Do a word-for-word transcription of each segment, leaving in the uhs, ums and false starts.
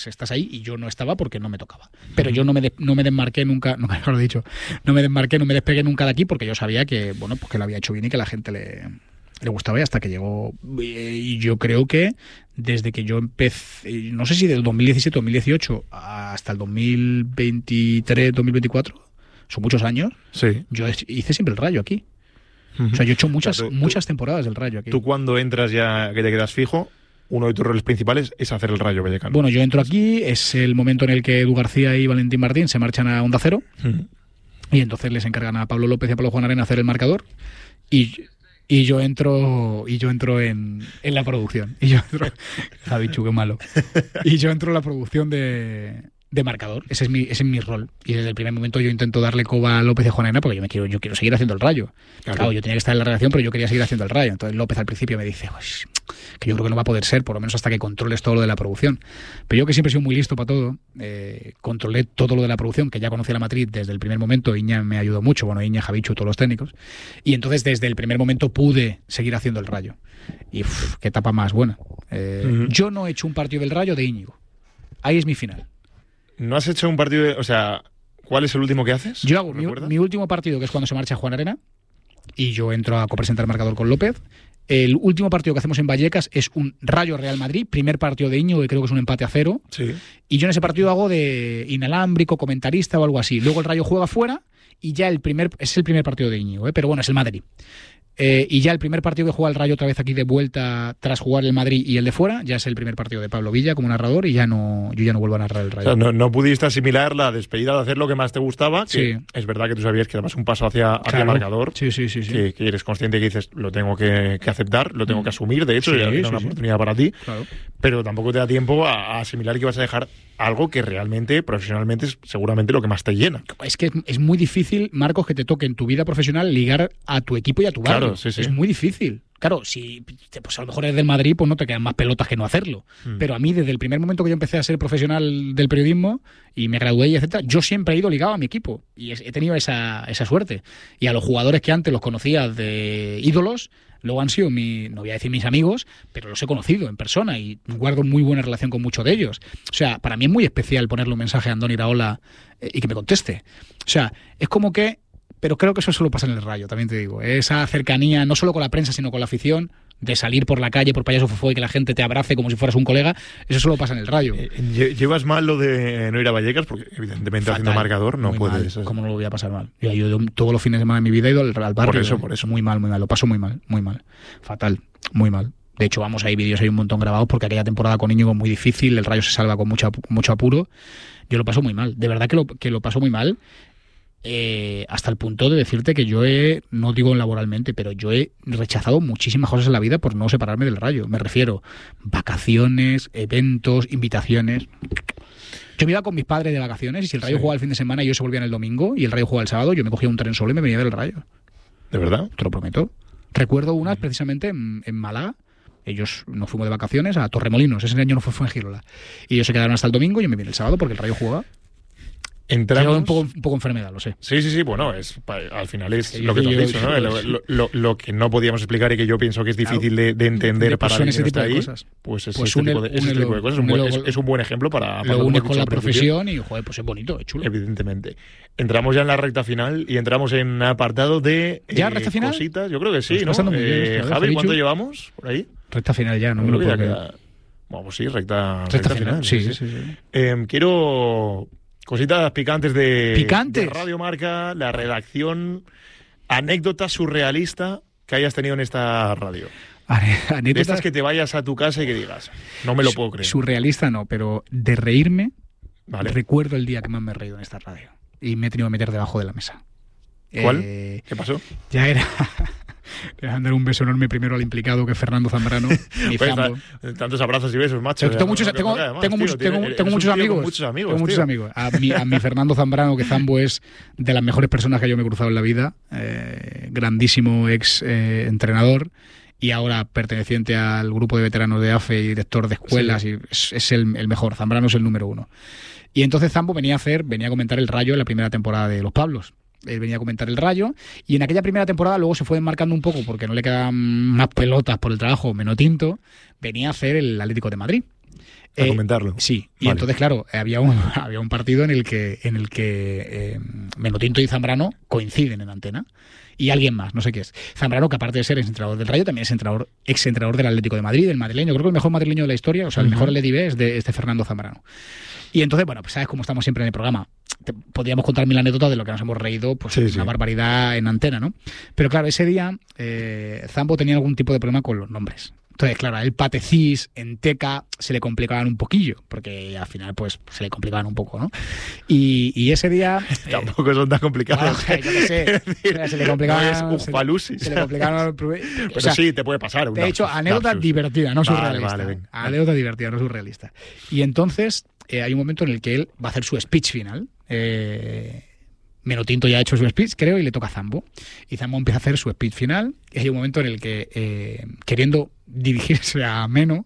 estás ahí y yo no estaba porque no me tocaba. Pero yo no me, de, no me desmarqué nunca, no mejor dicho, no me desmarqué, no me despegué nunca de aquí porque yo sabía que, bueno, pues que lo había hecho bien y que la gente le, le gustaba y hasta que llegó. Y yo creo que desde que yo empecé, no sé si del dos mil diecisiete, dos mil dieciocho hasta el dos mil veintitrés, dos mil veinticuatro, son muchos años, sí. Yo hice siempre el Rayo aquí. Uh-huh. O sea, yo he hecho muchas, o sea, tú, muchas temporadas del Rayo aquí. Tú cuando entras ya que te quedas fijo, uno de tus roles principales es hacer el Rayo Vallecano. Bueno, yo entro aquí, es el momento en el que Edu García y Valentín Martín se marchan a Onda Cero, uh-huh. Y entonces les encargan a Pablo López y a Pablo Juanarena hacer el marcador, y, y yo entro y yo entro en, en la producción. Y yo entro, Javichu, qué malo. Y yo entro en la producción de... de marcador, ese es mi ese es mi rol, y desde el primer momento yo intento darle coba a López y a Juanarena porque yo me quiero yo quiero seguir haciendo el Rayo. Claro. Claro, yo tenía que estar en la redacción, pero yo quería seguir haciendo el Rayo. Entonces López al principio me dice, pues, que yo creo que no va a poder ser, por lo menos hasta que controles todo lo de la producción. Pero yo, que siempre he sido muy listo para todo, eh, controlé todo lo de la producción, que ya conocía la matriz desde el primer momento. Iña me ayudó mucho, bueno, Iña, Javichu, todos los técnicos, y entonces desde el primer momento pude seguir haciendo el Rayo. Y uf, qué etapa más buena. Eh, uh-huh. Yo no he hecho un partido del Rayo de Íñigo. Ahí es mi final. ¿No has hecho un partido de, o sea, cuál es el último que haces? Yo hago mi, mi último partido, que es cuando se marcha Juanarena, y yo entro a copresentar el marcador con López. El último partido que hacemos en Vallecas es un Rayo Real Madrid, primer partido de Íñigo, que creo que es un empate a cero. Sí. Y yo en ese partido hago de inalámbrico, comentarista o algo así. Luego el Rayo juega fuera y ya el primer es el primer partido de Íñigo, ¿eh? Pero bueno, es el Madrid. Eh, y ya el primer partido que juega el Rayo otra vez aquí de vuelta tras jugar el Madrid y el de fuera, ya es el primer partido de Pablo Villa como narrador, y ya no yo ya no vuelvo a narrar el Rayo. O sea, no, no pudiste asimilar la despedida de hacer lo que más te gustaba, que sí. Es verdad que tú sabías que dabas un paso hacia, hacia claro. marcador, sí, sí, sí, sí. Que, que eres consciente que dices, lo tengo que, que aceptar, lo tengo que asumir, de hecho, sí, era sí, una sí. oportunidad para ti, claro. Pero tampoco te da tiempo a, a asimilar que vas a dejar algo que realmente, profesionalmente, es seguramente lo que más te llena. Es que es muy difícil, Marcos, que te toque en tu vida profesional ligar a tu equipo y a tu barrio. Claro, sí, sí. Es muy difícil. Claro, si pues a lo mejor eres del Madrid, pues no te quedan más pelotas que no hacerlo. Mm. Pero a mí, desde el primer momento que yo empecé a ser profesional del periodismo y me gradué y etcétera, yo siempre he ido ligado a mi equipo y he tenido esa, esa suerte. Y a los jugadores que antes los conocía de ídolos, luego han sido, mi, no voy a decir mis amigos, pero los he conocido en persona y guardo muy buena relación con muchos de ellos. O sea, para mí es muy especial ponerle un mensaje a Andoni Iraola eh, y que me conteste. O sea, es como que... Pero creo que eso solo pasa en el Rayo, también te digo. Esa cercanía, no solo con la prensa, sino con la afición, de salir por la calle, por Payaso Fofó y que la gente te abrace como si fueras un colega, eso solo pasa en el Rayo. Eh, ¿Llevas mal lo de no ir a Vallecas? Porque evidentemente fatal, haciendo marcador no puedes... Mal. ¿Cómo no lo voy a pasar mal? Yo, yo todos los fines de semana de mi vida he ido al, al barrio. Por eso, por eso. Muy mal, muy mal. Lo paso muy mal, muy mal. Fatal, muy mal. De hecho, vamos, hay vídeos, hay un montón grabados porque aquella temporada con Íñigo muy difícil, el Rayo se salva con mucho, mucho apuro. Yo lo paso muy mal. De verdad que lo, que lo paso muy mal. Eh, hasta el punto de decirte que yo he, no digo laboralmente, pero yo he rechazado muchísimas cosas en la vida por no separarme del Rayo. Me refiero vacaciones, eventos, invitaciones. Yo me iba con mis padres de vacaciones y si el Rayo sí. jugaba el fin de semana y yo se volvía en el domingo y el Rayo jugaba el sábado, yo me cogía un tren solo y me venía del Rayo. ¿De verdad? Te lo prometo. Recuerdo unas precisamente en, en Málaga. Ellos nos fuimos de vacaciones a Torremolinos. Ese año no fue, fue en Girola. Y ellos se quedaron hasta el domingo y yo me vine el sábado porque el Rayo jugaba. Entramos... Un poco, un poco enfermedad, lo sé. Sí, sí, sí, bueno, es, al final es sí, lo que tú has yo, dicho, yo, ¿no? yo, lo, lo, lo que no podíamos explicar y que yo pienso que es difícil claro. de, de entender para pues alguien que no está ahí, cosas. pues es pues este, un, tipo de, es este tipo de cosas. Un buen, es, es un buen ejemplo para... para lo unes con la profesión y, joder, pues es bonito, es chulo. Evidentemente. Entramos ya en la recta final y entramos en apartado de ¿Ya eh, recta final? Cositas. Yo creo que sí, pues ¿no? Muy bien, eh, esto, Javi, ¿cuánto llevamos por ahí? Recta final ya, no me lo puedo creer. Vamos, sí, recta, recta, recta final. final. Sí, sí, sí. sí. Eh, quiero... Cositas picantes de, ¿Picantes? de Radio Marca, la redacción, anécdota surrealista que hayas tenido en esta radio. Anécdotas... De estas que te vayas a tu casa y que digas, no me lo puedo creer. Surrealista no, pero de reírme, vale. Recuerdo el día que más me he reído en esta radio. Y me he tenido que meter debajo de la mesa. ¿Cuál? Eh, ¿Qué pasó? Ya era... Le voy a dar un beso enorme primero al implicado, que es Fernando Zambrano. Mi pues Zambo. Tantos abrazos y besos, macho. Tengo, muchos, no, tengo, además, tengo, tío, mucho, tengo, tengo muchos amigos. Muchos amigos. Tengo muchos tío. amigos. A mi, a mi Fernando Zambrano, que Zambo es de las mejores personas que yo me he cruzado en la vida. Eh, grandísimo ex eh, entrenador. Y ahora perteneciente al grupo de veteranos de A F E y director de escuelas. Sí. Y es, es el, el mejor. Zambrano es el número uno. Y entonces Zambo venía a hacer, venía a comentar el Rayo en la primera temporada de Los Pablos. Él venía a comentar el Rayo y en aquella primera temporada luego se fue enmarcando un poco porque no le quedaban más pelotas por el trabajo Menotinto, venía a hacer el Atlético de Madrid A eh, comentarlo. Sí, y vale. Entonces, claro, había un, había un partido en el que, en el que eh, Menotinto y Zambrano coinciden en antena. Y alguien más, no sé qué es. Zambrano, que aparte de ser entrenador del Rayo, también es entrenador, ex entrenador del Atlético de Madrid, del madrileño. Creo que el mejor madrileño de la historia, o sea, el uh-huh. mejor Atleti B es de este Fernando Zambrano. Y entonces, bueno, pues sabes cómo estamos siempre en el programa. Te, podríamos contar mil anécdotas de lo que nos hemos reído, pues sí, una sí. barbaridad en antena, ¿no? Pero claro, ese día eh, Zambo tenía algún tipo de problema con los nombres. Entonces, claro, a él Patecís, Enteca, se le complicaban un poquillo, porque al final, pues, se le complicaban un poco, ¿no? Y, y ese día... Tampoco eh, son tan complicados. Bueno, yo qué sé, decir, se le complicaban... No es Ufalusi. Se, se le complicaban... Pero o sea, sí, te puede pasar. Una, de hecho, anécdota divertida, no surrealista. Vale, vale, anécdota divertida, no surrealista. Y entonces, eh, hay un momento en el que él va a hacer su speech final. Eh... Menotinto ya ha hecho su speech, creo, y le toca a Zambo. Y Zambo empieza a hacer su speech final. Y hay un momento en el que, eh, queriendo dirigirse a Meno,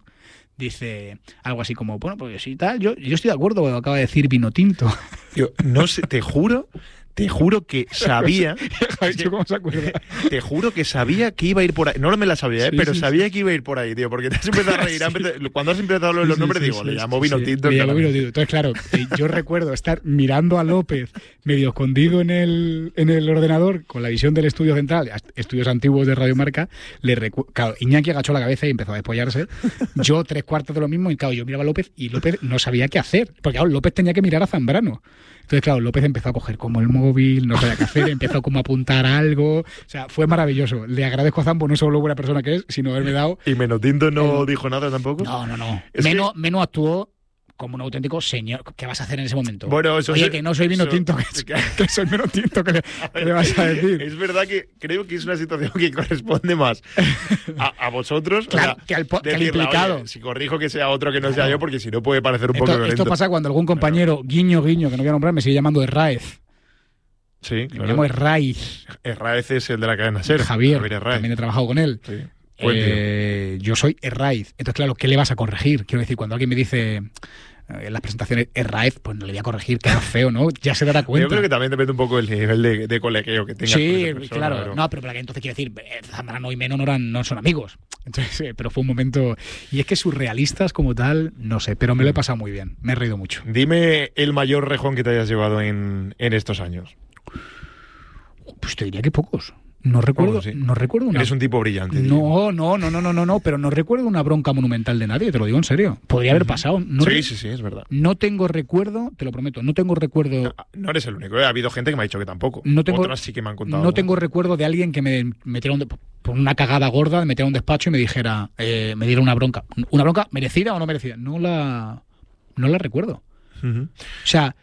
dice algo así como, bueno, pues sí, tal, yo, yo estoy de acuerdo con lo que acaba de decir Vinotinto. Yo no sé, te juro... Te juro que sabía... ¿Cómo se acuerda? Te, te juro que sabía que iba a ir por ahí. No me la sabía, ¿eh? Sí, pero sí, sabía sí. que iba a ir por ahí, tío. Porque te has empezado a reír. Sí. Cuando has empezado a hablar de los nombres, sí, digo, sí, le llamo sí, Vinotinto. Sí, le llamo Vinotinto. Entonces, claro, yo recuerdo estar mirando a López medio escondido en el, en el ordenador con la visión del estudio central, estudios antiguos de Radio Marca. Le recu- claro, Iñaki agachó la cabeza y empezó a despollarse. Yo tres cuartos de lo mismo y, claro, yo miraba a López y López no sabía qué hacer. Porque, claro, López tenía que mirar a Zambrano. Entonces, claro, López empezó a coger como el móvil, no sabía qué hacer, empezó como a apuntar algo. O sea, fue maravilloso. Le agradezco a Zambo no solo lo buena persona que es, sino haberme dado... ¿Y Menotinto no el... dijo nada tampoco? No, no, no. Meno, que... Meno actuó como un auténtico señor. ¿Qué vas a hacer en ese momento? Bueno, eso Oye, es, que no soy Vinotinto, eso, que, que soy Menotinto, ¿qué le, ¿qué le vas a decir? Es verdad que creo que es una situación que corresponde más a, a vosotros, claro, o sea, que al, que al implicado. Oye, si corrijo que sea otro que no sea claro. yo, porque si no puede parecer un esto, poco violento. Esto pasa cuando algún compañero, claro. guiño, guiño, que no voy a nombrar, me sigue llamando Herráez. Sí, claro. Me llamo Herráez. Herráez es el de la cadena SER. Javier, Javier también he trabajado con él. Sí. Eh, yo soy Herráez. Entonces, claro, ¿qué le vas a corregir? Quiero decir, cuando alguien me dice... en las presentaciones Herráez, pues no le voy a corregir, queda feo, ¿no? Ya se dará cuenta. Yo creo que también depende un poco del nivel de, de colegueo que tengas. Sí, con persona, claro. pero... No, pero para que entonces quiero decir, Zambrano y Meno no, eran, no son amigos. Entonces, eh, pero fue un momento... Y es que surrealistas como tal, no sé, pero me lo he pasado muy bien. Me he reído mucho. Dime el mayor rejón que te hayas llevado en, en estos años. Pues te diría que pocos. No recuerdo, sí. no recuerdo una... Eres un tipo brillante. No, no, no, no, no, no, no, pero no recuerdo una bronca monumental de nadie, te lo digo en serio. Podría haber pasado. No sí, re... sí, sí, es verdad. No tengo recuerdo, te lo prometo, no tengo recuerdo... No, no eres el único, ¿eh? Ha habido gente que me ha dicho que tampoco. No tengo, Otras sí que me han contado. No tengo recuerdo de alguien que me metiera un de... por una cagada gorda, me metiera a un despacho y me dijera, eh, me diera una bronca. ¿Una bronca merecida o no merecida? No la, no la recuerdo. Uh-huh. O sea...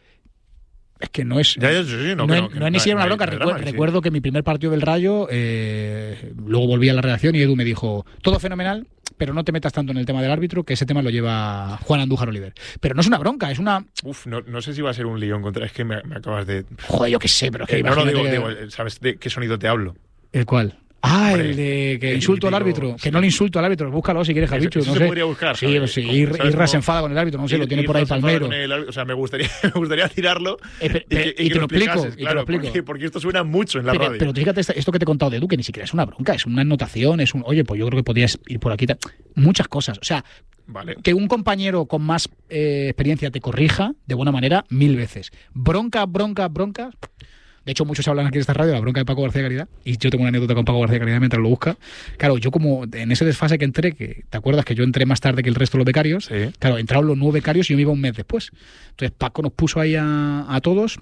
Es que no es. Ya, ya, sí, no, no, no, es, no es ni siquiera una bronca. Recuerdo, drama, recuerdo sí. que mi primer partido del Rayo, eh, luego volví a la redacción y Edu me dijo: todo fenomenal, pero no te metas tanto en el tema del árbitro, que ese tema lo lleva Juan Andújar Oliver. Pero no es una bronca, es una. Uf, no, no sé si va a ser un lío en contra. Es que me, me acabas de. Joder, yo qué sé, pero es que. Eh, no, no, digo, que... digo, ¿sabes de qué sonido te hablo? ¿El cuál? Ah, Hombre, el de que el insulto típico, al árbitro. Sí. Que no le insulto al árbitro. Búscalo si quieres, Javichu. Eso no se sé. podría buscar. Sí, sí. Irra se enfada con el árbitro. No sé, ir, lo tiene por ahí Palmero. El, o sea, me gustaría, me gustaría tirarlo eh, pero, y, que, y, y, y te que lo explico. Claro, y te lo explico. Porque, porque esto suena mucho en la pero, radio. Pero fíjate esto que te he contado de Edu, que ni siquiera es una bronca. Es una anotación. Es un, oye, pues yo creo que podías ir por aquí. Muchas cosas. O sea, vale. Que un compañero con más eh, experiencia te corrija de buena manera mil veces. Bronca, bronca, bronca. De hecho, muchos hablan aquí en esta radio, la bronca de Paco García Caridad, y yo tengo una anécdota con Paco García Caridad mientras lo busca. Claro, yo como en ese desfase que entré, que te acuerdas que yo entré más tarde que el resto de los becarios, sí. Claro, entraron los nuevos becarios y yo me iba un mes después. Entonces Paco nos puso ahí a, a todos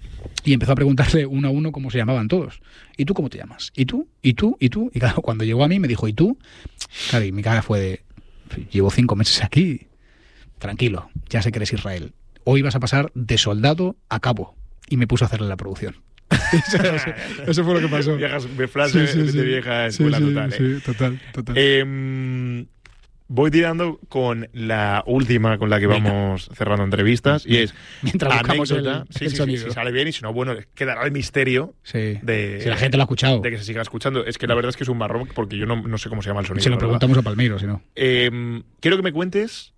y empezó a preguntarle uno a uno cómo se llamaban todos. ¿Y tú cómo te llamas? ¿Y tú? ¿Y tú? ¿Y tú? Y claro, cuando llegó a mí me dijo, ¿y tú? Claro, y mi cara fue de, llevo cinco meses aquí, tranquilo, ya sé que eres Israel. Hoy vas a pasar de soldado a cabo. Y me puso a hacerle la producción. eso, eso, eso fue lo que pasó. Viejas frases sí, sí, sí. de vieja escuela sí, sí, total. ¿eh? Sí, total, total. Eh, voy tirando con la última con la que Venga. vamos cerrando entrevistas y es mientras buscamos anécdota. El, sí, el sí, sonido. sí, si sale bien y si no, bueno, quedará el misterio sí. de si la gente lo ha escuchado. De que se siga escuchando. Es que la verdad es que es un marrón porque yo no, no sé cómo se llama el sonido. Se lo preguntamos a Palmeiro, si no. Eh, quiero que me cuentes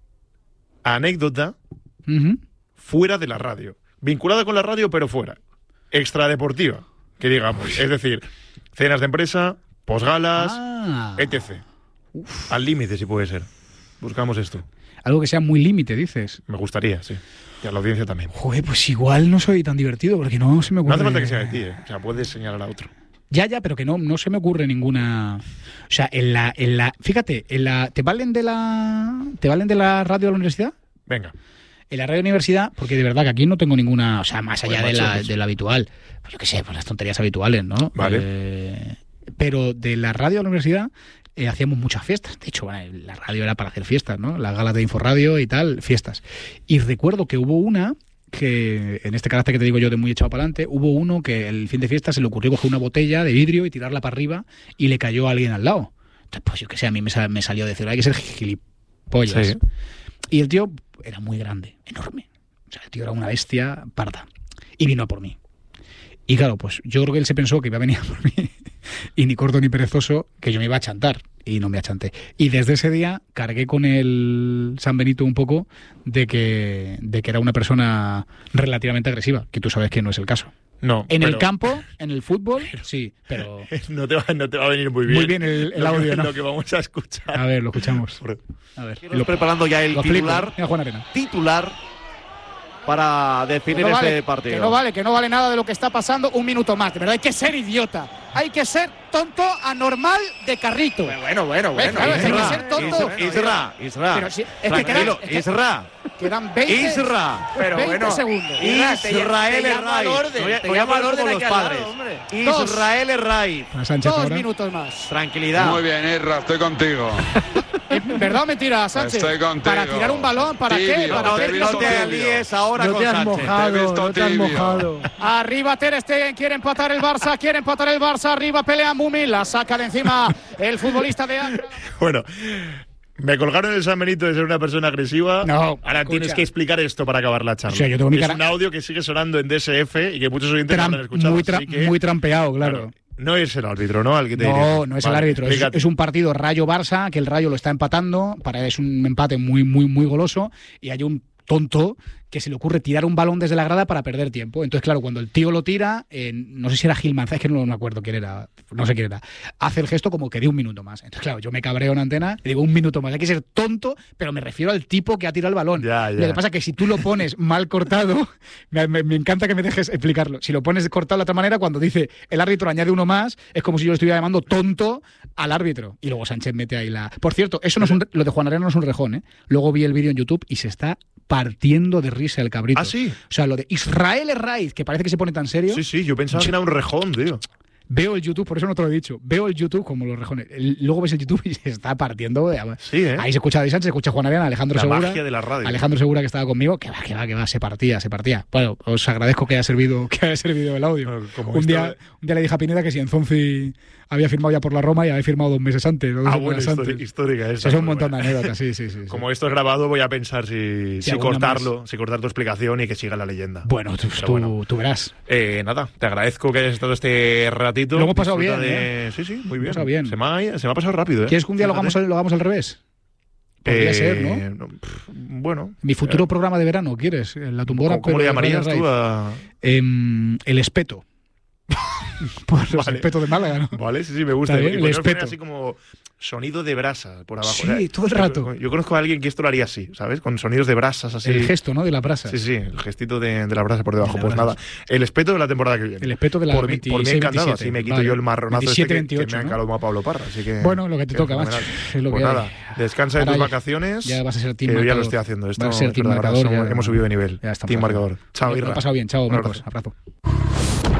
anécdota uh-huh. fuera de la radio. Vinculada con la radio, pero fuera. Extradeportiva, que digamos. Es decir, cenas de empresa, posgalas, ah. etcétera. Uf. Al límite, si puede ser. Buscamos esto. Algo que sea muy límite, dices. Me gustaría, sí. Y a la audiencia también. Joder, pues igual no soy tan divertido, porque no se me ocurre... No hace falta que sea de ti, ¿eh? O sea, puedes señalar a otro. Ya, ya, pero que no, no se me ocurre ninguna... O sea, en la... En la fíjate, en la, ¿te valen de la ¿te valen de la radio de la universidad? Venga. En la radio universidad, porque de verdad que aquí no tengo ninguna, o sea, más allá Pues, de macho, la, pues. de la habitual, pues yo qué sé, pues las tonterías habituales, ¿no? Vale. Eh, pero de la radio de la universidad eh, hacíamos muchas fiestas. De hecho, bueno, la radio era para hacer fiestas, ¿no? Las galas de Inforradio y tal, fiestas. Y recuerdo que hubo una que, en este carácter que te digo yo de muy echado para adelante, hubo uno que el fin de fiesta se le ocurrió coger una botella de vidrio y tirarla para arriba y le cayó a alguien al lado. Entonces, pues yo qué sé, a mí me, sa- me salió de decir, hay que ser gilipollas. Sí. Y el tío era muy grande, enorme. O sea, el tío era una bestia parda. Y vino a por mí. Y claro, pues yo creo que él se pensó que iba a venir a por mí. Y ni corto ni perezoso, que yo me iba a chantar. Y no me achanté. Y desde ese día cargué con el San Benito un poco de que, de que era una persona relativamente agresiva. Que tú sabes que no es el caso. No. En pero el campo, en el fútbol, sí, pero... No te, va, no te va a venir muy bien. Muy bien el, el lo audio, que, ¿no? Lo que vamos a escuchar. A ver, lo escuchamos. A ver. Estamos preparando ya el lo explico, titular. ¿eh? Mira, Juan Arena. Titular para definir no este vale, partido. Que no vale, que no vale nada de lo que está pasando. Un minuto más, de verdad, hay que ser idiota. Hay que ser tonto, anormal, de carrito. Bueno, bueno, Venga, bueno. a ver, hay que Isra, ser tonto. Isra, Isra, Isra. Pero si- es que Tranquilo, quedan- es que- Isra. Quedan veinte, Isra. veinte segundos. Israel Herray. Voy a- voy a hablar como los padres. Dos. Israel Herray. A Sánchez Dos ahora. minutos más. Tranquilidad. Muy bien, Irra, estoy contigo. Eh, ¿Verdad o mentira, Sánchez? Estoy contigo. ¿Para tirar un balón? ¿Para qué? Tibio, ¿Para No te te, he qué? no visto te tibio. alíes ahora No con te has Sánchez. mojado, Te he visto no te has tibio. mojado. Arriba Ter Stegen, quiere empatar el Barça, quiere empatar el Barça, arriba pelea Mumi, la saca de encima el futbolista de Acre. Bueno, me colgaron el San Benito de ser una persona agresiva. No, Ahora escucha. tienes que explicar esto para acabar la charla. O sea, yo tengo mi es cara- un audio que sigue sonando en D S F y que muchos oyentes no Tram- han escuchado. muy, tra- así que, muy trampeado, claro. claro, no es el árbitro, ¿no? Al que te No, diriges. no es Vale, el árbitro. Es, explícate. es un partido Rayo-Barça, que el Rayo lo está empatando. Para es un empate muy, muy, muy goloso. Y hay un tonto que se le ocurre tirar un balón desde la grada para perder tiempo. Entonces, claro, cuando el tío lo tira, eh, no sé si era Gil Manzano, es que no me acuerdo quién era, no sé quién era, hace el gesto como que de un minuto más. Entonces, claro, yo me cabreo en antena y digo un minuto más. Hay que ser tonto, pero me refiero al tipo que ha tirado el balón. Ya, ya. Lo que pasa es que si tú lo pones mal cortado, me, me- me encanta que me dejes explicarlo. Si lo pones cortado de otra manera, cuando dice el árbitro añade uno más, es como si yo le estuviera llamando tonto al árbitro. Y luego Sánchez mete ahí la... Por cierto, eso no es un, lo de Juan Arena no es un rejón, ¿eh? Luego vi el vídeo en YouTube y se está partiendo de risa el cabrito. ¿Ah, sí? O sea, lo de Israel Herraiz, que parece que se pone tan serio. Sí, sí, yo pensaba que era un rejón, tío. Veo el YouTube, por eso no te lo he dicho. Veo el YouTube como los rejones. El- luego ves el YouTube y se está partiendo. de- Sí, ¿eh? Ahí se escucha a Di Sánchez, se escucha a Juan Arena, Alejandro La Segura. magia de la radio. Alejandro Segura, que estaba conmigo, que va, que va, que va, se partía, se partía. Bueno, os agradezco que haya servido, que haya servido el audio. Bueno, como un, esto- día, un día le dije a Pineda que si Enzonzi había firmado ya por la Roma y había firmado dos meses antes. dos Ah, semanas bueno, antes. histori- histórica esa. Eso es un muy montón buena. de anécdotas, sí, sí, sí. sí. Como esto es grabado, voy a pensar si, si alguna cortarlo, si cortar tu explicación y que siga la leyenda. Bueno, tú, Pero tú- bueno. tú verás. Eh, nada, te agradezco que hayas estado este ratito. Lo hemos pasado Disfruta bien, de- Sí, sí, muy bien. pasado bien. Se me ha, se me ha pasado rápido, ¿eh? ¿Quieres que un día lo hagamos, Fíjate. al- lo hagamos al revés? Podría Eh, ser, ¿no? pff, Bueno. Mi futuro eh, programa de verano, ¿quieres? La tumbona. ¿Cómo, cómo pero le de llamarías Rayo tú Raíz. a...? Em, el espeto. Por los Vale. espetos de Málaga, ¿no? Vale, sí, sí, me gusta. Está bien, Y el podemos poner espeto. así como sonido de brasa por abajo. Sí, todo el yo- rato. Yo, conozco a alguien que esto lo haría así, ¿sabes? Con sonidos de brasas así. El gesto, ¿no? De la brasa. Sí, sí, el gestito de, de la brasa por debajo. De la Pues brasa. nada, el espeto de la temporada que viene. El espeto de la por mí, por mí veintiséis, encantado, veintisiete. así me quito Vale. yo el marronazo veintisiete, este que- veintiocho, que, me ha ¿no? encalado a Pablo Parra. Así que, Bueno, lo que te que toca, fenomenal. macho. Es lo Pues que nada, hay. descansa de Ahora tus ya- vacaciones. ya vas a ser que team yo ya lo marcador. estoy haciendo. Esto, Vas a ser team es verdad, marcador, somos- ya- hemos subido de nivel. Ya estamos Team haciendo. marcador. Chao, Me lo Irra. he pasado bien. Chao, Un Marcos. abrazo. Abrazo.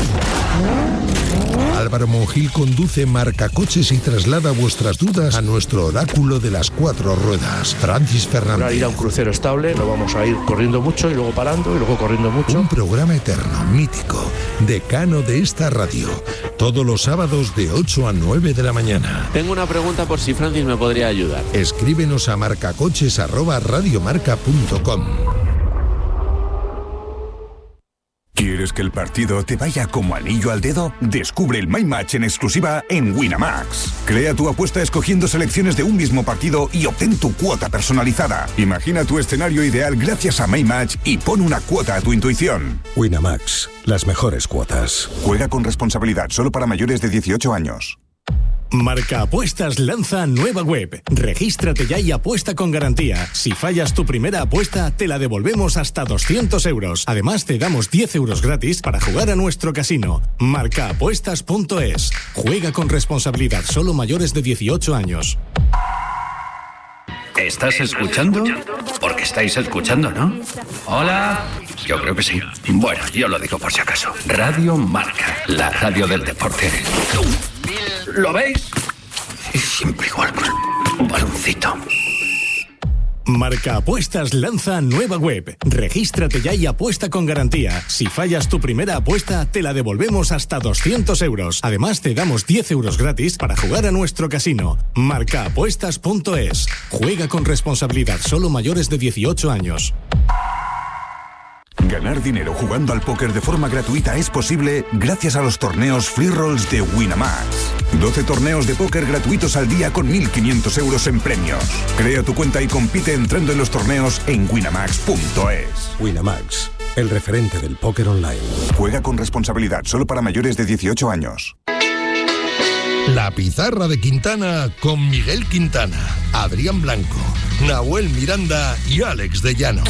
Álvaro Monjil conduce Marcacoches y traslada vuestras dudas a nuestro oráculo de las cuatro ruedas, Francis Para Fernández. ir a un crucero estable, no vamos a ir corriendo mucho y luego parando y luego corriendo mucho. Un programa eterno, mítico, decano de esta radio. Todos los sábados de ocho a nueve de la mañana. Tengo una pregunta por si Francis me podría ayudar. Escríbenos a marcacoches arroba radiomarca punto com. ¿Quieres que el partido te vaya como anillo al dedo? Descubre el My Match en exclusiva en Winamax. Crea tu apuesta escogiendo selecciones de un mismo partido y obtén tu cuota personalizada. Imagina tu escenario ideal gracias a My Match y pon una cuota a tu intuición. Winamax, las mejores cuotas. Juega con responsabilidad solo para mayores de dieciocho años. Marca Apuestas lanza nueva web. Regístrate ya y apuesta con garantía. Si fallas tu primera apuesta, te la devolvemos hasta doscientos euros. Además, te damos diez euros gratis para jugar a nuestro casino. marca apuestas punto es. Juega con responsabilidad. Solo mayores de dieciocho años. ¿Estás escuchando? Porque estáis escuchando, ¿no? Hola. Yo creo que sí. Bueno, yo lo digo por si acaso. Radio Marca, la radio del deporte. ¿Lo veis? Siempre igual, pues, un baloncito. Marca Apuestas lanza nueva web. Regístrate ya y apuesta con garantía. Si fallas tu primera apuesta, te la devolvemos hasta doscientos euros. Además, te damos diez euros gratis para jugar a nuestro casino. marca apuestas punto es. Juega con responsabilidad. Solo mayores de dieciocho años. Ganar dinero jugando al póker de forma gratuita es posible gracias a los torneos Free Rolls de Winamax. doce torneos de póker gratuitos al día con mil quinientos euros en premios. Crea tu cuenta y compite entrando en los torneos en winamax punto es. Winamax, el referente del póker online. Juega con responsabilidad, solo para mayores de dieciocho años. La pizarra de Quintana con Miguel Quintana, Adrián Blanco, Nahuel Miranda y Alex de Llano.